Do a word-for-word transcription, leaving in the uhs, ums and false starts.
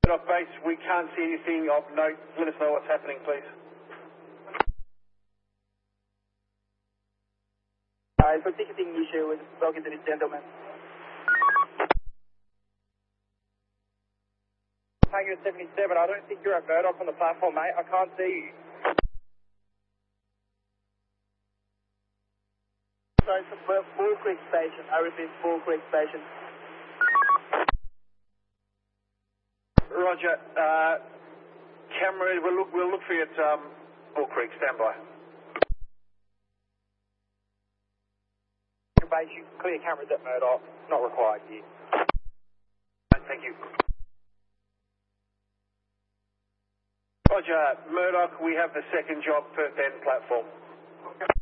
Off base, we can't see anything of note. Let us know what's happening, please. Uh, it's a ticketing issue with talking to this gentleman. Tango seventy-seven, I don't think you're at Murdoch on the platform, mate. I can't see you. So it's a Bull Creek Station. I repeat, Bull Creek Station. Roger. Uh, camera, we'll look, we'll look for you at um, Bull Creek. Stand by. Base, you can clear cameras at Murdoch. It's not required here. Thank you. Roger. Murdoch, we have the second job, Perth End platform.